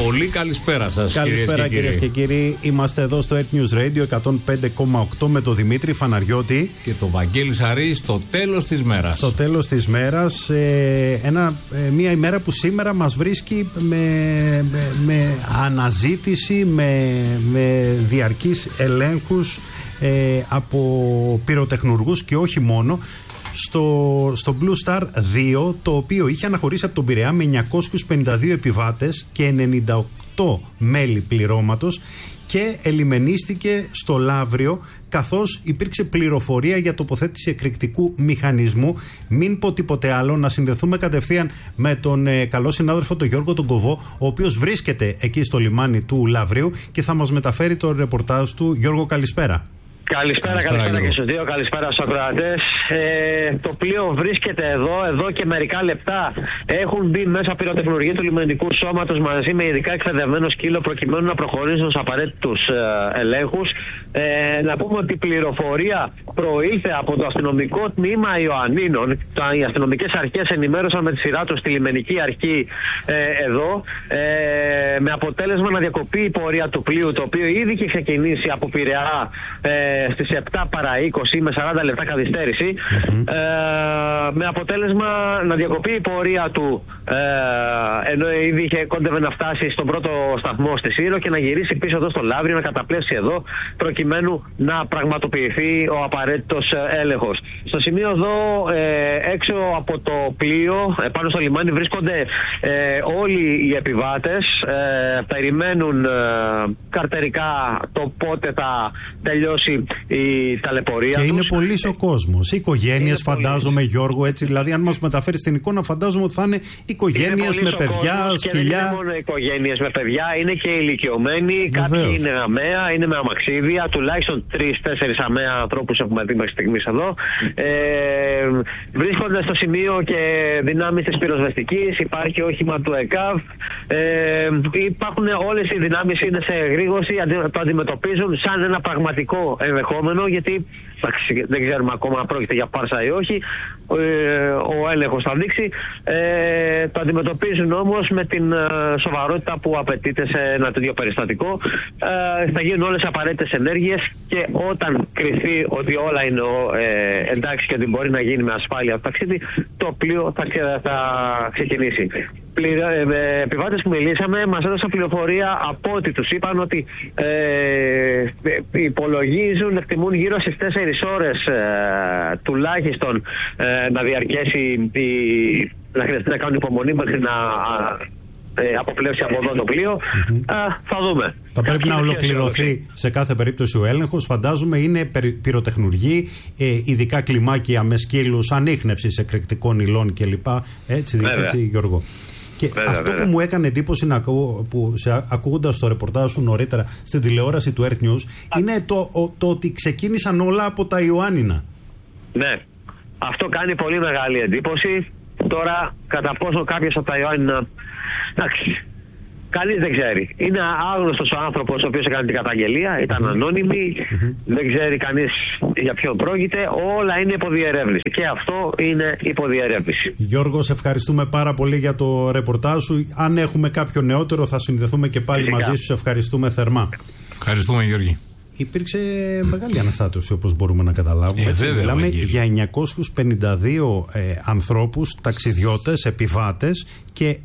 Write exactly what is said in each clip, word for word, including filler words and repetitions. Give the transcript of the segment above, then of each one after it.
πολύ καλησπέρα σας. Καλησπέρα κυρίες και, και κύριοι. Είμαστε εδώ στο Earth News Radio εκατόν πέντε κόμμα οκτώ με τον Δημήτρη Φαναριώτη και τον Βαγγέλη Σαρή στο τέλος της μέρας. Στο τέλος της μέρας, ε, ένα, ε, μια ημέρα που σήμερα μας βρίσκει με, με, με αναζήτηση, με, με διαρκείς ελέγχους ε, από πυροτεχνουργούς και όχι μόνο. Στο, στο Blue Star δύο, το οποίο είχε αναχωρήσει από τον Πειραιά με εννιακόσιους πενήντα δύο επιβάτες και ενενήντα οκτώ μέλη πληρώματος και ελιμενίστηκε στο Λαύριο, καθώς υπήρξε πληροφορία για τοποθέτηση εκρηκτικού μηχανισμού. Μην πω τίποτε άλλο, να συνδεθούμε κατευθείαν με τον ε, καλό συνάδελφο τον Γιώργο τον Κοβό, ο οποίος βρίσκεται εκεί στο λιμάνι του Λαυρίου και θα μας μεταφέρει το ρεπορτάζ του. Γιώργο, καλησπέρα. Καλησπέρα, καλησπέρα, καλησπέρα και στους δύο, καλησπέρα στους ακροατές. Ε, το πλοίο βρίσκεται εδώ, εδώ και μερικά λεπτά έχουν μπει μέσα πυροτεχνουργοί του λιμενικού σώματος μαζί με ειδικά εκπαιδευμένο σκύλο προκειμένου να προχωρήσουν στους απαραίτητους ε, ελέγχους. Ε, να πούμε ότι η πληροφορία προήλθε από το αστυνομικό τμήμα Ιωαννίνων. Οι αστυνομικές αρχές ενημέρωσαν με τη σειρά τους τη λιμενική αρχή ε, εδώ, ε, με αποτέλεσμα να διακοπεί η πορεία του πλοίου, το οποίο ήδη είχε ξεκινήσει από Πειραιά ε, στις επτά παρά είκοσι με σαράντα λεπτά καθυστέρηση, mm-hmm. ε, με αποτέλεσμα να διακοπεί η πορεία του ε, ενώ ήδη είχε κόντευε να φτάσει στον πρώτο σταθμό στη Σύρο και να γυρίσει πίσω εδώ στο Λαύριο, να καταπλέψει εδώ προκειμένου να πραγματοποιηθεί ο απαραίτητος έλεγχος. Στο σημείο εδώ ε, έξω από το πλοίο, ε, πάνω στο λιμάνι βρίσκονται ε, όλοι οι επιβάτες, ε, περιμένουν ε, καρτερικά το πότε θα τελειώσει η ταλαιπωρία και τους. Είναι πολύ ο κόσμος. Οι οικογένειες, φαντάζομαι, πολύ. Γιώργο, έτσι. Δηλαδή, αν μας μεταφέρει την εικόνα, φαντάζομαι ότι θα είναι οικογένειες με παιδιά, σκυλιά. Και δεν είναι μόνο οικογένειες με παιδιά, είναι και ηλικιωμένοι. Κάποιοι είναι αμαία, είναι με αμαξίδια. Τουλάχιστον τρεις-τέσσερις αμαία ανθρώπους έχουμε δει μέχρι στιγμής εδώ. Ε, βρίσκονται στο σημείο και δυνάμεις της πυροσβεστικής. Υπάρχει όχημα του ΕΚΑΒ. Ε, υπάρχουν όλες οι δυνάμεις, είναι σε εγρήγορση, το αντιμετωπίζουν σαν ένα πραγματικό ενδεχόμενο, γιατί δεν ξέρουμε ακόμα αν πρόκειται για πάρσα ή όχι. Ε, ο έλεγχος θα δείξει. Ε, το αντιμετωπίζουν όμως με την ε, σοβαρότητα που απαιτείται σε ένα τέτοιο περιστατικό. Ε, θα γίνουν όλες οι απαραίτητες ενέργειες και όταν κριθεί ότι όλα είναι ε, εντάξει και ότι μπορεί να γίνει με ασφάλεια το ταξίδι, το πλοίο θα, θα ξεκινήσει. Ε, επιβάτες που μιλήσαμε μας έδωσαν πληροφορία από ότι τους είπαν ότι ε, υπολογίζουν, εκτιμούν γύρω στις τέσσερις ώρες ε, τουλάχιστον ε, να διαρκέσει η, να χρειαστεί να κάνουν υπομονή μέχρι να ε, αποπλέψει από εδώ το πλοίο. Mm-hmm. Α, θα δούμε. Θα πρέπει Κάποιοι να ολοκληρωθεί σε κάθε περίπτωση ο έλεγχος. Φαντάζομαι είναι πυροτεχνουργοί, ε, ειδικά κλιμάκια με σκύλους, ανίχνευσης εκρηκτικών υλών κλπ. Έτσι, έτσι Γιώργο. Και βέβαια, αυτό βέβαια. που μου έκανε εντύπωση να ακούω, που σε, ακούγοντας το ρεπορτάζ σου νωρίτερα στην τηλεόραση του Earth News, Α. είναι το, ο, το ότι ξεκίνησαν όλα από τα Ιωάννινα. Ναι, αυτό κάνει πολύ μεγάλη εντύπωση. Τώρα, κατά πόσο κάποιος από τα Ιωάννινα, εντάξει, κανείς δεν ξέρει. Είναι άγνωστος ο άνθρωπος ο οποίος έκανε την καταγγελία, ήταν mm-hmm. ανώνυμη, mm-hmm. δεν ξέρει κανείς για ποιον πρόκειται, όλα είναι υποδιερεύνηση. Και αυτό είναι υποδιερεύνηση. Γιώργο, σε ευχαριστούμε πάρα πολύ για το ρεπορτάζ σου. Αν έχουμε κάποιο νεότερο θα συνδεθούμε και πάλι Φυσικά. μαζί σου. Σε ευχαριστούμε θερμά. Ευχαριστούμε, Γιώργη. Υπήρξε μεγάλη αναστάτωση, όπως μπορούμε να καταλάβουμε. Ε, βέβαια, Μιλάμε Βαγγέλη. για εννιακόσιους πενήντα δύο ε, ανθρώπους, ταξιδιώτες, επιβάτες και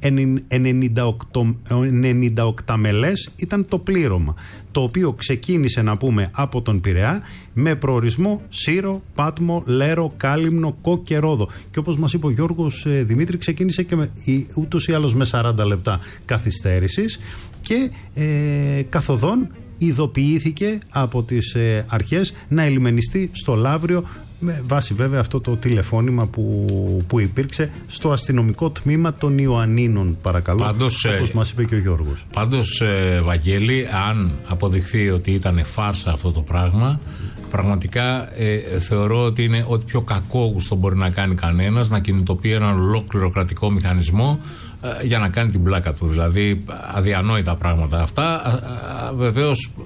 ενενήντα οκτώ μελές ήταν το πλήρωμα. Το οποίο ξεκίνησε, να πούμε, από τον Πειραιά με προορισμό Σύρο, Πάτμο, Λέρο, Κάλυμνο, Κο και Ρόδο. Και όπως μας είπε ο Γιώργος ε, Δημήτρη, ξεκίνησε και με, ούτως ή άλλως με σαράντα λεπτά καθυστέρησης και ε, καθοδόν ειδοποιήθηκε από τις ε, αρχές να ελιμενιστεί στο Λαύριο, με βάση βέβαια αυτό το τηλεφώνημα που, που υπήρξε στο αστυνομικό τμήμα των Ιωαννίνων, παρακαλώ, πάντως, όπως μας είπε και ο Γιώργος. Πάντως, ε, Βαγγέλη, αν αποδειχθεί ότι ήταν φάρσα αυτό το πράγμα, πραγματικά ε, θεωρώ ότι είναι ό,τι πιο κακόγουστο μπορεί να κάνει κανένας, να κινητοποιεί έναν ολόκληρο κρατικό μηχανισμό για να κάνει την πλάκα του. Δηλαδή, αδιανόητα πράγματα αυτά. Βεβαίως,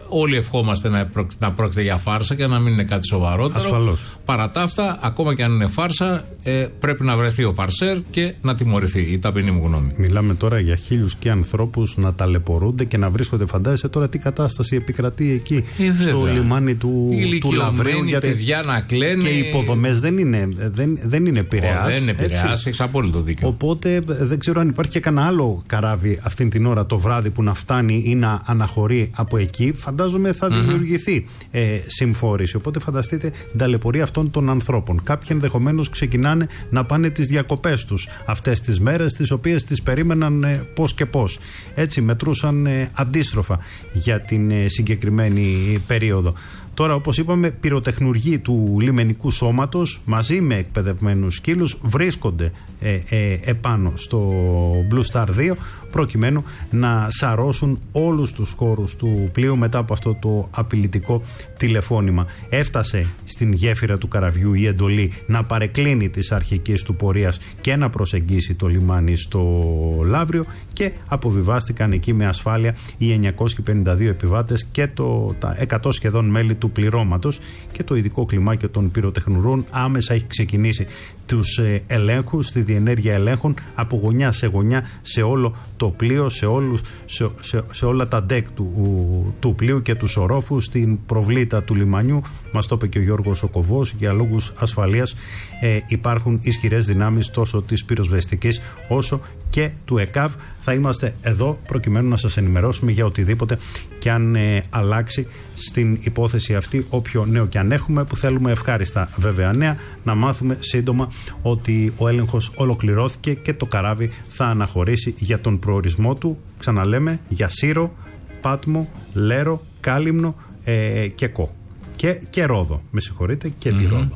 όλοι ευχόμαστε να, προ, να πρόκειται για φάρσα και να μην είναι κάτι σοβαρότερο. Ασφαλώς. Παρά τα αυτά, ακόμα και αν είναι φάρσα, ε, πρέπει να βρεθεί ο φαρσέρ και να τιμωρηθεί. Η ταπεινή μου γνώμη. Μιλάμε τώρα για χίλιους και ανθρώπους να ταλαιπωρούνται και να βρίσκονται. Φαντάζεσαι τώρα τι κατάσταση επικρατεί εκεί, ε, στο λιμάνι του, του Λαβρίου. Γιατί παιδιά να κλαίνουν. Και οι υποδομές δεν είναι, δεν, δεν είναι Πειραιάς. Δεν είναι Πειραιάς, έχεις απόλυτο δίκιο. Οπότε δεν ξέρω αν υπάρχει και κανένα άλλο καράβι αυτήν την ώρα το βράδυ που να φτάνει ή να αναχωρεί από εκεί. Φαντάζομαι θα δημιουργηθεί mm-hmm. ε, συμφόρηση. Οπότε φανταστείτε την ταλαιπωρία αυτών των ανθρώπων. Κάποιοι ενδεχομένως ξεκινάνε να πάνε τις διακοπές τους αυτές τις μέρες, τις οποίες τις περίμεναν ε, πώς και πώς. Έτσι μετρούσαν ε, αντίστροφα για την ε, συγκεκριμένη περίοδο. Τώρα, όπως είπαμε, πυροτεχνουργοί του λιμενικού σώματος μαζί με εκπαιδευμένους σκύλους βρίσκονται ε, ε, επάνω στο Blue Star δύο προκειμένου να σαρώσουν όλους τους χώρους του πλοίου μετά από αυτό το απειλητικό τηλεφώνημα. Έφτασε στην γέφυρα του καραβιού η εντολή να παρεκκλίνει της αρχικής του πορείας και να προσεγγίσει το λιμάνι στο Λαύριο και αποβιβάστηκαν εκεί με ασφάλεια οι εννιακόσιοι πενήντα δύο επιβάτες και το, τα εκατό σχεδόν μέλη του πληρώματος, και το ειδικό κλιμάκιο των πυροτεχνουργών άμεσα έχει ξεκινήσει τους ε, ελέγχους, τη διενέργεια ελέγχων από γωνιά σε γωνιά σε όλο το πλοίο, σε, όλους, σε, σε, σε όλα τα ντεκ του, του πλοίου και τους ορόφους, στην προβλήτα του λιμανιού. Μας το είπε και ο Γιώργος ο Κοβός, για λόγους ασφαλείας ε, υπάρχουν ισχυρές δυνάμεις τόσο της πυροσβεστικής όσο και του ΕΚΑΒ. Θα είμαστε εδώ προκειμένου να σας ενημερώσουμε για οτιδήποτε και αν ε, αλλάξει στην υπόθεση αυτή, όποιο νέο και αν έχουμε, που θέλουμε ευχάριστα βέβαια νέα, να μάθουμε σύντομα ότι ο έλεγχος ολοκληρώθηκε και το καράβι θα αναχωρήσει για τον προορισμό του, ξαναλέμε, για Σύρο, Πάτμο, Λέρο, Κάλυμνο ε, και Κο και, και Ρόδο, με συγχωρείτε, και mm-hmm. τη Ρόδο.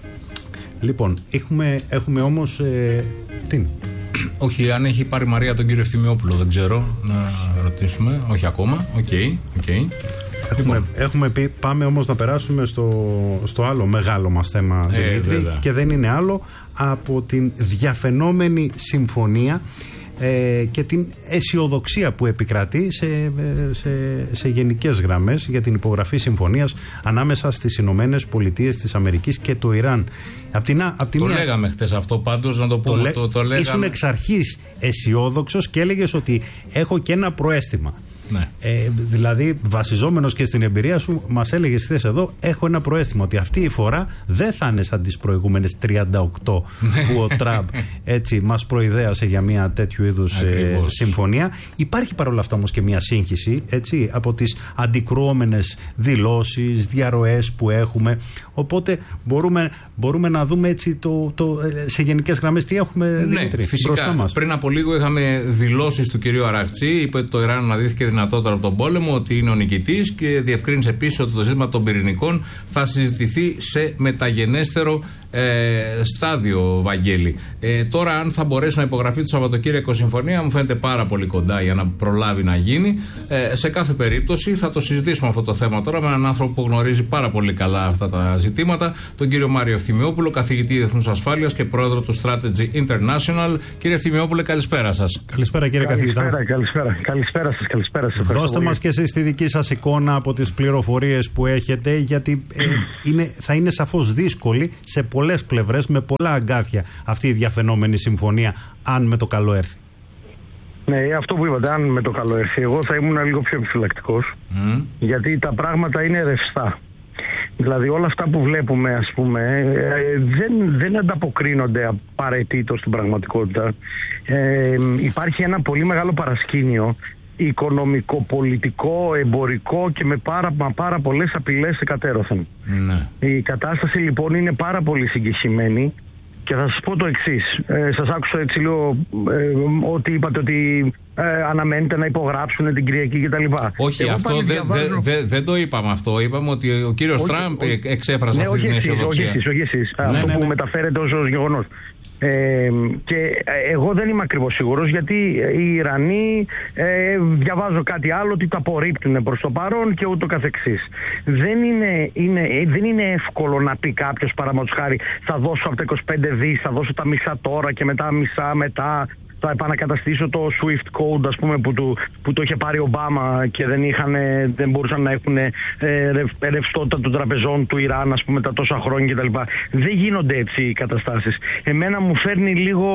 Λοιπόν, έχουμε, έχουμε όμως ε, τι είναι? Όχι, αν έχει πάρει Μαρία τον κύριο Ευθυμιόπουλο, δεν ξέρω, να ρωτήσουμε. Όχι ακόμα, οκ, okay, okay. Έχουμε, έχουμε πει, πάμε όμως να περάσουμε στο, στο άλλο μεγάλο μας θέμα, ε, Δημήτρη, βέβαια. Και δεν είναι άλλο από την διαφαινόμενη συμφωνία ε, και την αισιοδοξία που επικρατεί σε, σε, σε γενικές γραμμές για την υπογραφή συμφωνίας ανάμεσα στις Ηνωμένες Πολιτείες της Αμερικής και το Ιράν. Απ την, απ την το μια... λέγαμε χτες αυτό, πάντως να το πούμε. Το, το, το λέγαμε. Ήσουν εξ αρχής αισιόδοξος και έλεγες ότι έχω και ένα προαίσθημα. Ναι. Ε, δηλαδή, βασιζόμενος και στην εμπειρία σου, μας έλεγες χθες εδώ: έχω ένα προαίσθημα ότι αυτή η φορά δεν θα είναι σαν τις προηγούμενες τριάντα οκτώ που ο Τραμπ έτσι μας προειδέασε για μια τέτοιου είδους ε, συμφωνία. Υπάρχει παρόλα αυτά όμως και μια σύγχυση, έτσι, από τις αντικρουόμενες δηλώσεις, διαρροές που έχουμε. Οπότε μπορούμε, μπορούμε να δούμε έτσι το, το, σε γενικές γραμμές τι έχουμε, ναι, Δημήτρη, φυσικά, μπροστά μας. Πριν από λίγο είχαμε δηλώσεις του κυρίου Αραχτζή. Είπε ότι το Ιράν αναδύθηκε δυνατότερο από τον πόλεμο, ότι είναι ο νικητής, και διευκρίνησε επίσης ότι το ζήτημα των πυρηνικών θα συζητηθεί σε μεταγενέστερο ε, στάδιο, Βαγγέλη. Ε, τώρα, αν θα μπορέσει να υπογραφεί το Σαββατοκύριακο συμφωνία, μου φαίνεται πάρα πολύ κοντά για να προλάβει να γίνει. Ε, σε κάθε περίπτωση, θα το συζητήσουμε αυτό το θέμα τώρα με έναν άνθρωπο που γνωρίζει πάρα πολύ καλά αυτά τα ζητήματα, τον κύριο Μάριο Ευθυμιόπουλο, καθηγητή διεθνούς ασφάλειας και πρόεδρο του Strategy International. Κύριε Ευθυμιόπουλε, καλησπέρα σας. Καλησπέρα, κύριε καθηγητά. Καλησπέρα, καλησπέρα. Καλησπέρα σας, καλησπέρα σας. Δώστε μας και εσείς τη δική σας εικόνα από τις πληροφορίες που έχετε, γιατί ε, είναι, θα είναι σαφώς δύσκολη σε πολλές πλευρές, με πολλά αγκάθια, αυτή η διαφαινόμενη συμφωνία, αν με το καλό έρθει. Ναι, αυτό που είπατε, αν με το καλό έρθει. Εγώ θα ήμουν λίγο πιο επιφυλακτικός, mm. γιατί τα πράγματα είναι ρευστά. Δηλαδή όλα αυτά που βλέπουμε, ας πούμε, δεν, δεν ανταποκρίνονται απαραίτητο στην πραγματικότητα. Ε, υπάρχει ένα πολύ μεγάλο παρασκήνιο οικονομικό, πολιτικό, εμπορικό και με πάρα, πάρα πολλές απειλές εκατέρωθεν. Ναι. Η κατάσταση λοιπόν είναι πάρα πολύ συγκεχημένη και θα σας πω το εξής. Ε, σας άκουσα έτσι λίγο ε, ότι είπατε ότι ε, αναμένετε να υπογράψουν την Κυριακή κτλ. Όχι, εγώ αυτό δεν διαβάζω... δε, δε, δε το είπαμε αυτό. Είπαμε ότι ο κύριος όχι, Τραμπ όχι, εξέφρασε ναι, αυτή την αισιοδοξία. Όχι εσείς, όχι εσείς. Ναι, αυτό ναι, που ναι. μεταφέρεται ως, ως γεγονός. Ε, και εγώ δεν είμαι ακριβώς σίγουρος, γιατί οι Ιρανοί ε, διαβάζω κάτι άλλο ότι τα απορρίπτουν προς το παρόν και ούτω καθεξής. Δεν είναι, είναι, δεν είναι εύκολο να πει κάποιος, παραδείγματος χάρη, θα δώσω από τα είκοσι πέντε δις, θα δώσω τα μισά τώρα και μετά μισά μετά. θα επανακαταστήσω το Swift Code, ας πούμε, που, του, που το είχε πάρει ο Ομπάμα και δεν, είχαν, δεν μπορούσαν να έχουν ε, ρευστότητα των τραπεζών του Ιράν, ας πούμε, τα τόσα χρόνια κτλ. Δεν γίνονται έτσι οι καταστάσεις. Εμένα μου φέρνει λίγο,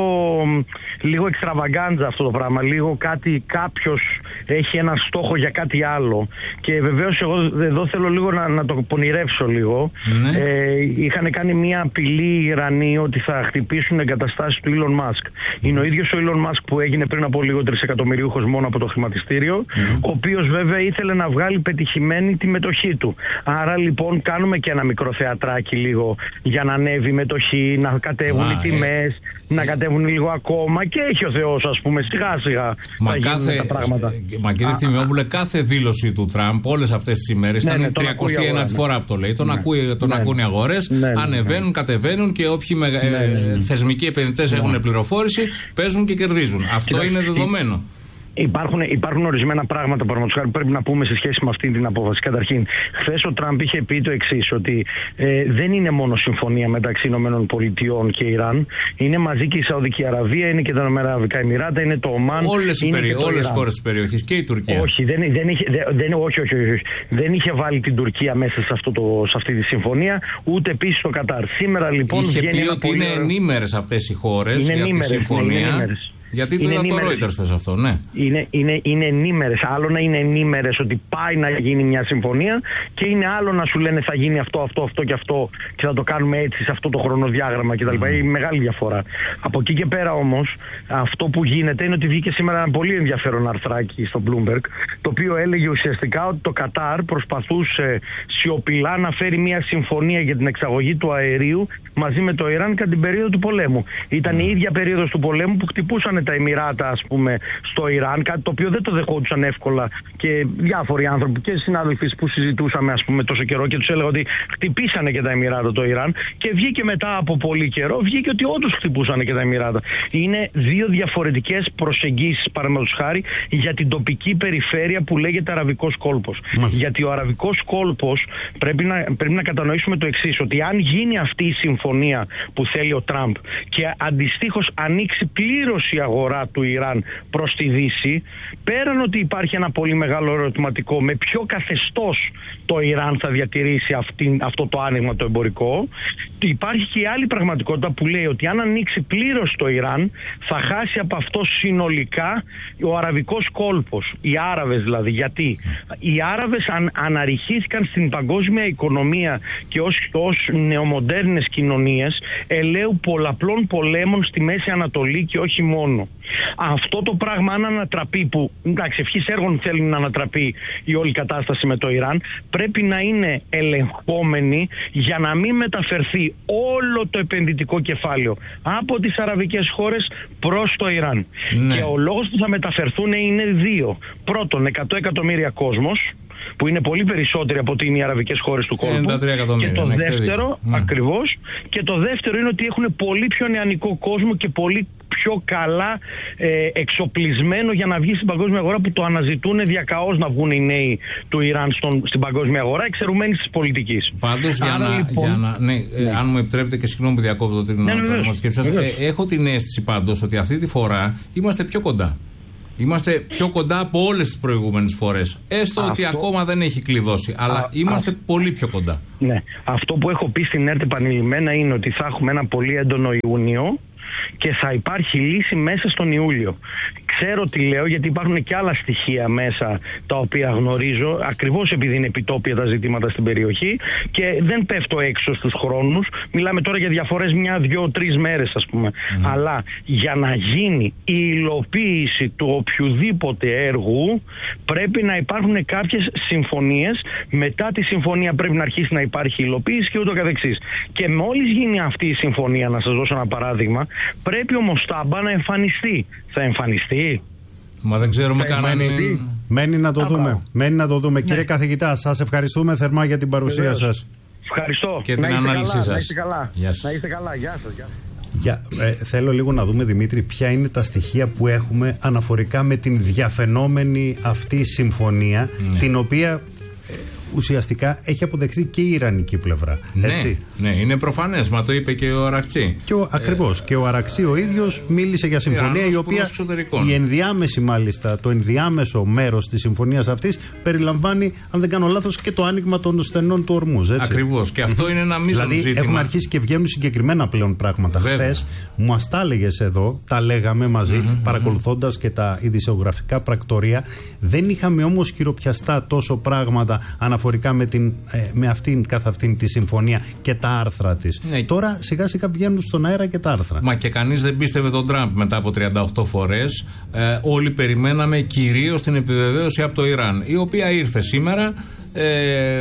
λίγο εξτραβαγκάντζα αυτό το πράγμα. Λίγο κάτι, κάποιος έχει ένα στόχο για κάτι άλλο. Και βεβαίως εγώ εδώ θέλω λίγο να, να το πονηρεύσω λίγο. Ναι. Ε, είχαν κάνει μια απειλή οι Ιρανοί ότι θα χτυπήσουν εγκαταστάσεις του Elon Musk. Είναι ο ίδιος ο Elon Musk που έγινε πριν από λίγο τρισεκατομμυρίουχος μόνο από το χρηματιστήριο, mm. ο οποίος βέβαια ήθελε να βγάλει πετυχημένη τη μετοχή του. Άρα λοιπόν κάνουμε και ένα μικρό θεατράκι λίγο για να ανέβει η μετοχή, να κατέβουν ah, οι τιμές, ε, να κατέβουν λίγο ακόμα και έχει ο Θεός, ας πούμε, σιγά σιγά μα θα κάθε, τα πράγματα. Μα κύριε Θημιόπουλε, κάθε δήλωση του Τραμπ όλες αυτές τις ημέρες ναι, ήταν ναι, τριακοστή ένατη φορά που το λέει. Τον, ναι. ακούει, τον ναι, ακούνε οι αγορές, ναι, ναι, ανεβαίνουν, ναι. κατεβαίνουν και όποιοι με, ναι, ναι, ναι. θεσμικοί επενδυτές ναι. έχουν πληροφόρηση, παίζουν και κερδίζουν. Αυτό Κοιτάξτε, είναι δεδομένο. Υπάρχουν, υπάρχουν ορισμένα πράγματα που πρέπει να πούμε σε σχέση με αυτή την απόφαση. Καταρχήν, χθες ο Τραμπ είχε πει το εξής, ότι ε, δεν είναι μόνο συμφωνία μεταξύ Ηνωμένων Πολιτειών και Ιράν. Είναι μαζί και η Σαουδική Αραβία, είναι και τα Ηνωμένα Αραβικά Εμιράτα, είναι το Ομάν. Όλες οι περι... χώρες της περιοχής και η Τουρκία. Όχι, δεν, δεν, είχε, δεν, όχι, όχι, όχι, όχι. δεν είχε βάλει την Τουρκία μέσα σε, αυτό το, σε αυτή τη συμφωνία, ούτε επίσης το Κατάρ. Σήμερα λοιπόν. Είχε πει ότι είναι ωραίο... ενήμερες αυτές οι χώρες για τη συμφωνία. Ναι, γιατί το είδα το Reuters θες αυτό, ναι. Είναι, είναι, είναι ενήμερες. Άλλο να είναι ενήμερες ότι πάει να γίνει μια συμφωνία και είναι άλλο να σου λένε θα γίνει αυτό, αυτό, αυτό και αυτό και θα το κάνουμε έτσι σε αυτό το χρονοδιάγραμμα κτλ. Mm. Είναι μεγάλη διαφορά. Από εκεί και πέρα όμως, αυτό που γίνεται είναι ότι βγήκε σήμερα ένα πολύ ενδιαφέρον αρθράκι στο Bloomberg, το οποίο έλεγε ουσιαστικά ότι το Κατάρ προσπαθούσε σιωπηλά να φέρει μια συμφωνία για την εξαγωγή του αερίου μαζί με το Ιράν κατά την περίοδο του πολέμου. Ήταν mm. η ίδια περίοδος του πολέμου που χτυπούσαν τα Εμιράτα, ας πούμε, στο Ιράν, κάτι το οποίο δεν το δεχόντουσαν εύκολα και διάφοροι άνθρωποι και συνάδελφοι που συζητούσαμε, ας πούμε, τόσο καιρό και τους έλεγα ότι χτυπήσανε και τα Εμιράτα το Ιράν και βγήκε μετά από πολύ καιρό, βγήκε ότι όντως χτυπούσανε και τα Εμιράτα. Είναι δύο διαφορετικές προσεγγίσεις, παραδείγματος χάρη, για την τοπική περιφέρεια που λέγεται Αραβικός Κόλπος. Μάλιστα. Γιατί ο Αραβικός Κόλπος πρέπει να, πρέπει να κατανοήσουμε το εξής, ότι αν γίνει αυτή η συμφωνία που θέλει ο Τραμπ και αντιστοίχως ανοίξει πλήρως η αγορά του Ιράν προς τη Δύση, πέραν ότι υπάρχει ένα πολύ μεγάλο ερωτηματικό με ποιο καθεστώς το Ιράν θα διατηρήσει αυτή, αυτό το άνοιγμα το εμπορικό, υπάρχει και η άλλη πραγματικότητα που λέει ότι αν ανοίξει πλήρως το Ιράν θα χάσει από αυτό συνολικά ο Αραβικός Κόλπος, οι Άραβες δηλαδή. Γιατί οι Άραβες αν, αναρριχήθηκαν στην παγκόσμια οικονομία και ως, ως νεομοντέρνες κοινωνίες ελαίου πολλαπλών πολέμων στη Μέση Ανατολή και όχι μόνο. Αυτό το πράγμα αν ανατραπεί, που εντάξει ευχής έργων θέλει να ανατραπεί η όλη κατάσταση με το Ιράν, πρέπει να είναι ελεγχόμενη για να μην μεταφερθεί όλο το επενδυτικό κεφάλαιο από τις αραβικές χώρες προς το Ιράν. Ναι. Και ο λόγος που θα μεταφερθούν είναι δύο. Πρώτον, εκατό εκατομμύρια κόσμος, που είναι πολύ περισσότεροι από ότι είναι οι αραβικές χώρες του κόσμου. Και το δεύτερο, ναι. ακριβώς, και το δεύτερο είναι ότι έχουν πολύ πιο νεανικό κόσμο και πολύ πιο καλά ε, εξοπλισμένο για να βγει στην παγκόσμια αγορά, που το αναζητούν διακαώς να βγουν οι νέοι του Ιράν στον, στην παγκόσμια αγορά, εξαιρουμένοι της πολιτικής. Πάντως, για, να, λοιπόν, για να. Ναι, ναι. Αν μου επιτρέπετε και συγγνώμη που διακόπτω την ναι, ναι, ναι, σκέψη σας, ε, έχω την αίσθηση πάντως ότι αυτή τη φορά είμαστε πιο κοντά. Είμαστε πιο κοντά από όλες τις προηγούμενες φορές. Έστω αυτό, ότι ακόμα δεν έχει κλειδώσει, αλλά α, είμαστε α, πολύ πιο κοντά. Ναι. Αυτό που έχω πει στην ΕΡΤ επανειλημμένα είναι ότι θα έχουμε ένα πολύ έντονο Ιούνιο και θα υπάρχει λύση μέσα στον Ιούλιο. Ξέρω τι λέω, γιατί υπάρχουν και άλλα στοιχεία μέσα τα οποία γνωρίζω, ακριβώς επειδή είναι επιτόπια τα ζητήματα στην περιοχή και δεν πέφτω έξω στους χρόνους. Μιλάμε τώρα για διαφορές μια, δυο, τρεις μέρες ας πούμε. Mm. Αλλά για να γίνει η υλοποίηση του οποιοδήποτε έργου πρέπει να υπάρχουν κάποιες συμφωνίες. Μετά τη συμφωνία πρέπει να αρχίσει να υπάρχει υλοποίηση και ούτω καθεξής. Και μόλις γίνει αυτή η συμφωνία, να σας δώσω ένα παράδειγμα, πρέπει ο Μοστάμπα να εμφανιστεί. Θα εμφανιστεί? Μα δεν ξέρουμε καν αν είναι... Μένει να το Α, δούμε. Μπράβο. Μένει να το δούμε. Ναι. Κύριε καθηγητά, σας ευχαριστούμε θερμά για την παρουσία Βεβαίως. σας. Ευχαριστώ. Και την ανάλυση σας. Να είστε καλά. Γεια σας. Να είστε καλά. Γεια σας. Γεια σας. Για, ε, θέλω λίγο να δούμε, Δημήτρη, ποια είναι τα στοιχεία που έχουμε αναφορικά με την διαφαινόμενη αυτή συμφωνία, ναι. την οποία... ουσιαστικά έχει αποδεχθεί και η Ιρανική πλευρά. Έτσι. Ναι, ναι, είναι προφανές, μα το είπε και ο Αραχτσί. Ακριβώς. Ε, και ο Αραχτσί ο ίδιος μίλησε για συμφωνία η οποία η ενδιάμεση μάλιστα, το ενδιάμεσο μέρος της συμφωνίας αυτής περιλαμβάνει, αν δεν κάνω λάθος, και το άνοιγμα των στενών του Ορμούζ. Ακριβώς. Και αυτό mm-hmm. είναι ένα μείζον δηλαδή, ζήτημα. Έχουν αρχίσει και βγαίνουν συγκεκριμένα πλέον πράγματα. Χθες μας τα έλεγες εδώ, τα λέγαμε μαζί, mm-hmm, παρακολουθώντας mm-hmm. και τα ειδησεογραφικά πρακτορία. Δεν είχαμε όμως χειροπιαστά τόσο πράγματα αναφορικά με, την, ε, με αυτήν καθ' αυτήν τη συμφωνία και τα άρθρα της. Ναι. Τώρα σιγά σιγά βγαίνουν στον αέρα και τα άρθρα. Μα και κανείς δεν πίστευε τον Τραμπ μετά από τριάντα οκτώ φορές. Ε, όλοι περιμέναμε κυρίως την επιβεβαίωση από το Ιράν, η οποία ήρθε σήμερα. Ε,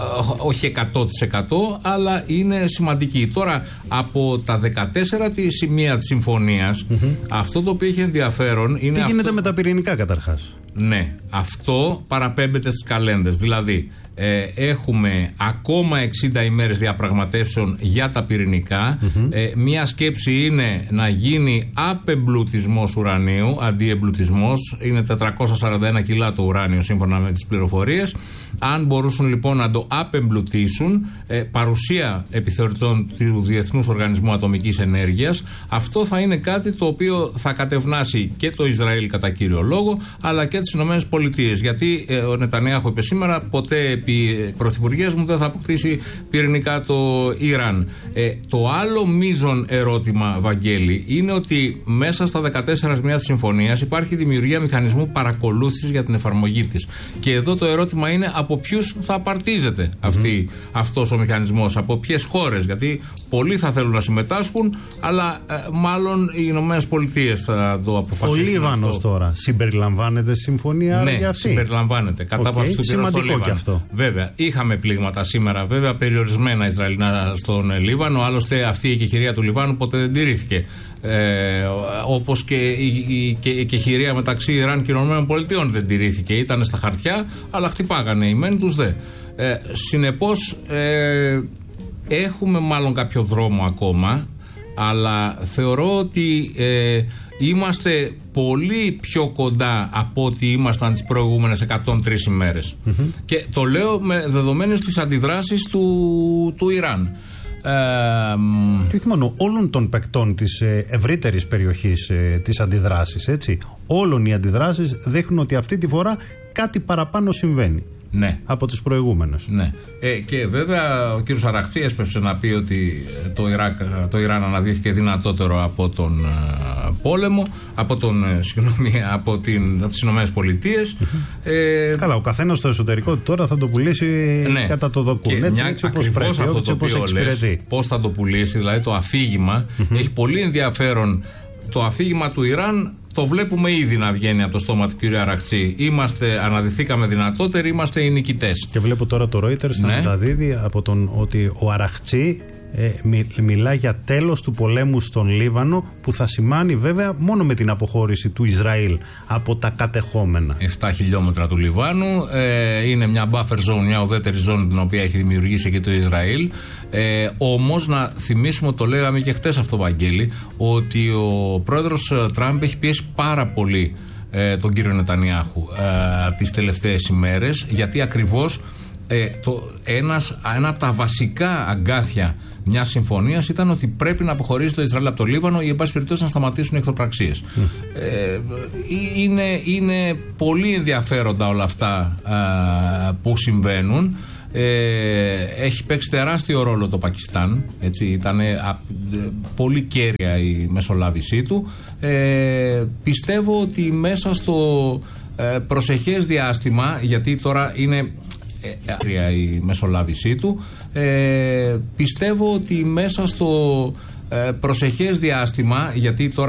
όχι εκατό τοις εκατό, αλλά είναι σημαντική. Τώρα, από τα δεκατέσσερα τη σημεία της συμφωνίας, mm-hmm. αυτό το οποίο έχει ενδιαφέρον είναι. Τι γίνεται αυτό... με τα πυρηνικά καταρχάς? Ναι, αυτό παραπέμπεται στις καλένδες. Δηλαδή, ε, έχουμε ακόμα εξήντα ημέρες διαπραγματεύσεων για τα πυρηνικά. Mm-hmm. Ε, μία σκέψη είναι να γίνει απεμπλουτισμός ουρανίου, αντί εμπλουτισμός. Είναι τετρακόσια σαράντα ένα κιλά το ουράνιο, σύμφωνα με τις πληροφορίες. Αν μπορούσαν λοιπόν να το απεμπλουτίσουν, ε, παρουσία επιθεωρητών του Διεθνούς Οργανισμού Ατομικής Ενέργειας, αυτό θα είναι κάτι το οποίο θα κατευνάσει και το Ισραήλ κατά κύριο λόγο, αλλά και τις Ηνωμένες Πολιτείες. Γιατί ε, ο Νετανιάχου είπε σήμερα, ποτέ επί πρωθυπουργίας μου δεν θα αποκτήσει πυρηνικά το Ιράν. Ε, το άλλο μείζον ερώτημα, Βαγγέλη, είναι ότι μέσα στα δεκατέσσερα σημεία της συμφωνίας υπάρχει δημιουργία μηχανισμού παρακολούθησης για την εφαρμογή της. Και εδώ το ερώτημα είναι από ποιους θα απαρτίζεται αυτή, mm-hmm. αυτός ο μηχανισμός, από ποιες χώρες. Γιατί πολλοί θα θέλουν να συμμετάσχουν, αλλά ε, μάλλον οι Ηνωμένες Πολιτείες θα το αποφασίσουν. Ο Λίβανος τώρα συμπεριλαμβάνεται στη συμφωνία? Ναι, για αυτή. συμπεριλαμβάνεται. Κατάπαυση okay. του πυρός στο Λίβανο. Και αυτό. Βέβαια, είχαμε πλήγματα σήμερα, βέβαια, περιορισμένα Ισραηλινά στον Λίβανο. Άλλωστε, αυτή η εκεχηρία του Λιβάνου ποτέ δεν τηρήθηκε. Ε, όπως και η, η, και, η εκεχηρία μεταξύ Ιράν και Ηνωμένων Πολιτειών δεν τηρήθηκε. Ήταν στα χαρτιά, αλλά χτυπάγανε οι μεν τους δε. Ε, συνεπώς, ε, έχουμε μάλλον κάποιο δρόμο ακόμα, αλλά θεωρώ ότι ε, είμαστε πολύ πιο κοντά από ό,τι ήμασταν τις προηγούμενες εκατόν τρεις ημέρες. Mm-hmm. Και το λέω με δεδομένες τις αντιδράσεις του, του Ιράν. Ε, και όχι μόνο όλων των παικτών της ε, ευρύτερης περιοχής ε, της αντιδράσεις, έτσι. Όλων οι αντιδράσεις δείχνουν ότι αυτή τη φορά κάτι παραπάνω συμβαίνει. Ναι. Από τις προηγούμενες. Ναι. Ε, και βέβαια ο κύριος Αραχτσί έσπευσε να πει ότι το, Ιράκ, το Ιράν αναδύθηκε δυνατότερο από τον uh, πόλεμο, από, τον, uh, συγγνώμη, από, την, από τις Ηνωμένες Πολιτείες. ε, Καλά, ο καθένας στο εσωτερικό τώρα θα το πουλήσει ναι. κατά το δοκούν. Έτσι, έτσι όπως πρέπει, αυτό έτσι όπως εξυπηρετεί. Πώς θα το πουλήσει, δηλαδή το αφήγημα mm-hmm. έχει πολύ ενδιαφέρον. Το αφήγημα του Ιράν το βλέπουμε ήδη να βγαίνει από το στόμα του κ. Αραχτσί. Είμαστε, αναδυθήκαμε δυνατότεροι, είμαστε οι νικητές. Και βλέπω τώρα το Reuters να ναι. μεταδίδει από τον ότι ο Αραχτσί ε, μι, μιλά για τέλος του πολέμου στον Λίβανο, που θα σημάνει βέβαια μόνο με την αποχώρηση του Ισραήλ από τα κατεχόμενα. επτά χιλιόμετρα του Λιβάνου. Ε, είναι μια buffer zone, μια ουδέτερη ζώνη την οποία έχει δημιουργήσει και το Ισραήλ. Ε, όμως να θυμίσουμε, το λέγαμε και χτες αυτό, Βαγγέλη, ότι ο πρόεδρος Τραμπ έχει πιέσει πάρα πολύ ε, τον κύριο Νετανιάχου ε, τις τελευταίες ημέρες, γιατί ακριβώς ε, το, ένας, ένα από τα βασικά αγκάθια μια συμφωνία ήταν ότι πρέπει να αποχωρήσει το Ισραήλ από το Λίβανο ή εν πάση περιπτώσει να σταματήσουν οι εχθροπραξίες. Mm. Ε, είναι, είναι πολύ ενδιαφέροντα όλα αυτά α, που συμβαίνουν. Ε, έχει παίξει τεράστιο ρόλο το Πακιστάν, έτσι, ήταν α, πολύ κέρια η μεσολάβησή του. Ε, πιστεύω ότι μέσα στο ε, προσεχές διάστημα, γιατί τώρα είναι κέρια η μεσολάβησή του, ε, πιστεύω ότι μέσα στο ε, προσεχές διάστημα, γιατί τώρα